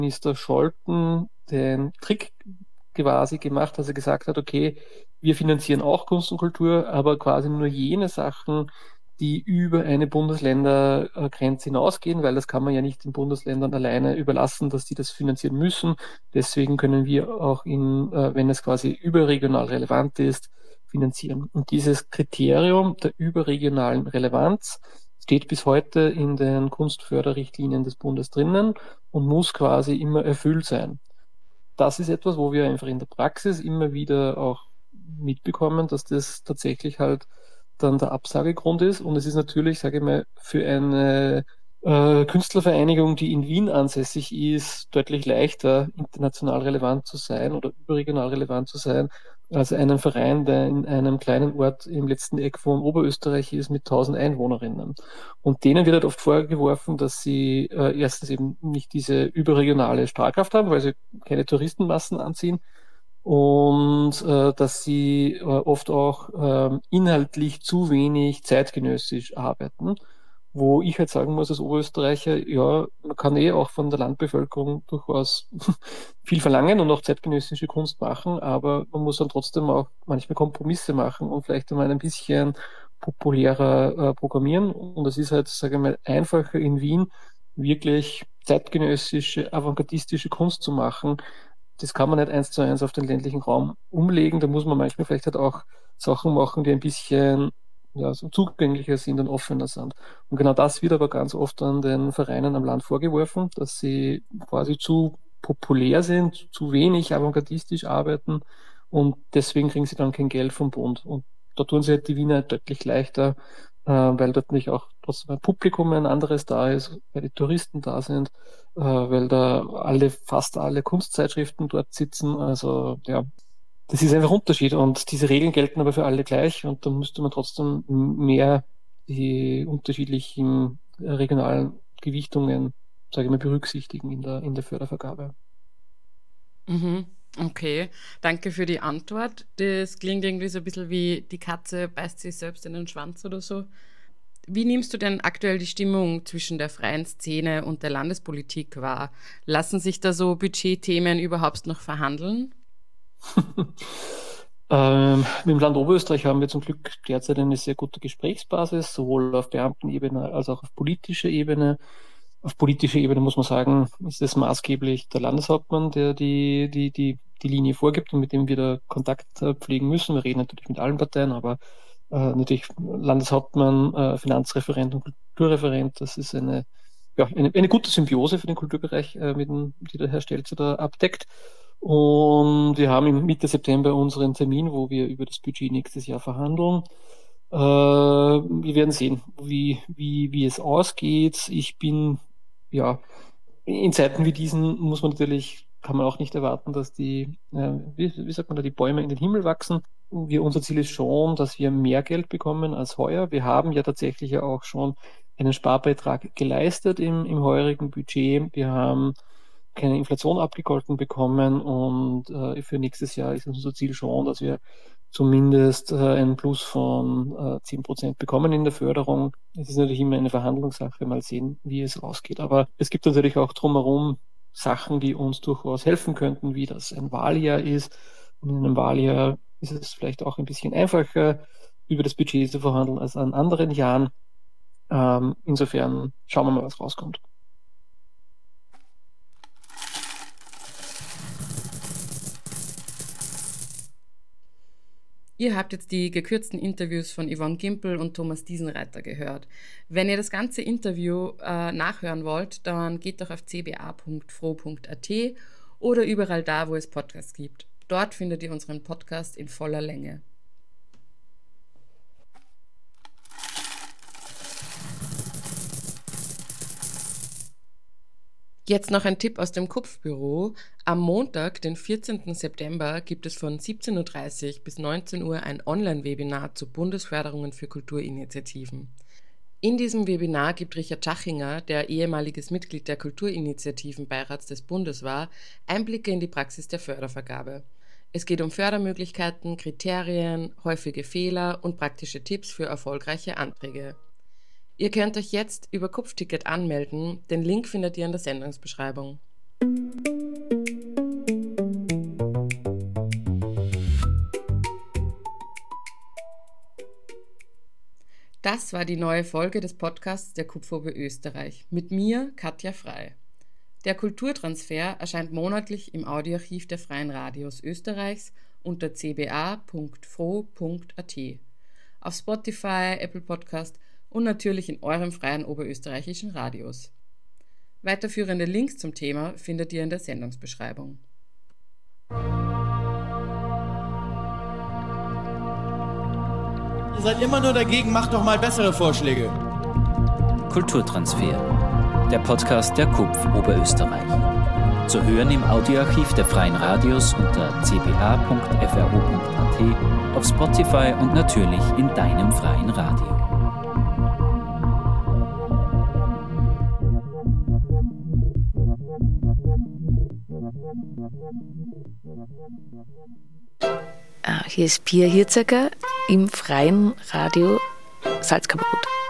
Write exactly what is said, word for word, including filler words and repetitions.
Minister Scholten den Trick quasi gemacht, dass er gesagt hat, okay, wir finanzieren auch Kunst und Kultur, aber quasi nur jene Sachen, die über eine Bundesländergrenze hinausgehen, weil das kann man ja nicht den Bundesländern alleine überlassen, dass die das finanzieren müssen. Deswegen können wir auch in, äh, wenn es quasi überregional relevant ist, finanzieren. Und dieses Kriterium der überregionalen Relevanz steht bis heute in den Kunstförderrichtlinien des Bundes drinnen und muss quasi immer erfüllt sein. Das ist etwas, wo wir einfach in der Praxis immer wieder auch mitbekommen, dass das tatsächlich halt dann der Absagegrund ist. Und es ist natürlich, sage ich mal, für eine äh, Künstlervereinigung, die in Wien ansässig ist, deutlich leichter, international relevant zu sein oder überregional relevant zu sein, als einen Verein, der in einem kleinen Ort im letzten Eck von Oberösterreich ist mit tausend Einwohnerinnen. Und denen wird halt oft vorgeworfen, dass sie äh, erstens eben nicht diese überregionale Strahlkraft haben, weil sie keine Touristenmassen anziehen und äh, dass sie äh, oft auch äh, inhaltlich zu wenig zeitgenössisch arbeiten, wo ich halt sagen muss als Oberösterreicher, ja, man kann eh auch von der Landbevölkerung durchaus viel verlangen und auch zeitgenössische Kunst machen, aber man muss dann trotzdem auch manchmal Kompromisse machen und vielleicht einmal ein bisschen populärer äh, programmieren. Und es ist halt, sage ich mal, einfacher in Wien wirklich zeitgenössische, avantgardistische Kunst zu machen. Das kann man nicht eins zu eins auf den ländlichen Raum umlegen. Da muss man manchmal vielleicht halt auch Sachen machen, die ein bisschen ja, so zugänglicher sind und offener sind. Und genau das wird aber ganz oft an den Vereinen am Land vorgeworfen, dass sie quasi zu populär sind, zu wenig avantgardistisch arbeiten und deswegen kriegen sie dann kein Geld vom Bund. Und da tun sie halt die Wiener deutlich leichter, äh, weil dort nicht auch trotzdem ein Publikum ein anderes da ist, weil die Touristen da sind, äh, weil da alle, fast alle Kunstzeitschriften dort sitzen. Also ja, das ist einfach ein Unterschied und diese Regeln gelten aber für alle gleich und da müsste man trotzdem mehr die unterschiedlichen äh, regionalen Gewichtungen, sage ich mal, berücksichtigen in der, in der Fördervergabe. Mhm. Okay, danke für die Antwort. Das klingt irgendwie so ein bisschen wie die Katze beißt sich selbst in den Schwanz oder so. Wie nimmst du denn aktuell die Stimmung zwischen der freien Szene und der Landespolitik wahr? Lassen sich da so Budgetthemen überhaupt noch verhandeln? Ähm, mit dem Land Oberösterreich haben wir zum Glück derzeit eine sehr gute Gesprächsbasis, sowohl auf Beamtenebene als auch auf politischer Ebene. Auf politischer Ebene muss man sagen, ist es maßgeblich der Landeshauptmann, der die, die, die, die Linie vorgibt und mit dem wir da Kontakt äh, pflegen müssen. Wir reden natürlich mit allen Parteien, aber äh, natürlich Landeshauptmann, äh, Finanzreferent und Kulturreferent, das ist eine, ja, eine, eine gute Symbiose für den Kulturbereich, äh, mit dem, die der Herr Stelzer da abdeckt. Und wir haben im Mitte September unseren Termin, wo wir über das Budget nächstes Jahr verhandeln. Äh, wir werden sehen, wie, wie, wie es ausgeht. Ich bin, ja, in Zeiten wie diesen muss man natürlich, kann man auch nicht erwarten, dass die, äh, wie, wie sagt man da, die Bäume in den Himmel wachsen. Wir, unser Ziel ist schon, dass wir mehr Geld bekommen als heuer. Wir haben ja tatsächlich ja auch schon einen Sparbeitrag geleistet im, im heurigen Budget. Wir haben keine Inflation abgegolten bekommen und äh, für nächstes Jahr ist unser Ziel schon, dass wir zumindest äh, einen Plus von äh, zehn Prozent bekommen in der Förderung. Es ist natürlich immer eine Verhandlungssache, mal sehen, wie es ausgeht. Aber es gibt natürlich auch drumherum Sachen, die uns durchaus helfen könnten, wie das ein Wahljahr ist. Und in einem Wahljahr ist es vielleicht auch ein bisschen einfacher, über das Budget zu verhandeln als an anderen Jahren. Ähm, insofern schauen wir mal, was rauskommt. Ihr habt jetzt die gekürzten Interviews von Yvonne Gimpel und Thomas Diesenreiter gehört. Wenn ihr das ganze Interview äh, nachhören wollt, dann geht doch auf c b a punkt f r o punkt a t oder überall da, wo es Podcasts gibt. Dort findet ihr unseren Podcast in voller Länge. Jetzt noch ein Tipp aus dem Kupfbüro. Am Montag, den vierzehnten September, gibt es von siebzehn Uhr dreißig bis neunzehn Uhr ein Online-Webinar zu Bundesförderungen für Kulturinitiativen. In diesem Webinar gibt Richard Schachinger, der ehemaliges Mitglied der Kulturinitiativenbeirats des Bundes war, Einblicke in die Praxis der Fördervergabe. Es geht um Fördermöglichkeiten, Kriterien, häufige Fehler und praktische Tipps für erfolgreiche Anträge. Ihr könnt euch jetzt über Kupfticket anmelden, den Link findet ihr in der Sendungsbeschreibung. Das war die neue Folge des Podcasts der Kupfobe Österreich mit mir, Katja Frei. Der Kulturtransfer erscheint monatlich im Audioarchiv der Freien Radios Österreichs unter c b a punkt f r o punkt a t, auf Spotify, Apple Podcast und natürlich in eurem freien oberösterreichischen Radios. Weiterführende Links zum Thema findet ihr in der Sendungsbeschreibung. Ihr seid immer nur dagegen, macht doch mal bessere Vorschläge. Kulturtransfer, der Podcast der K U P F Oberösterreich. Zu hören im Audioarchiv der Freien Radios unter c b a punkt f r o punkt a t, auf Spotify und natürlich in deinem freien Radio. Hier ist Pia Hirzacker im freien Radio Salzkammergut.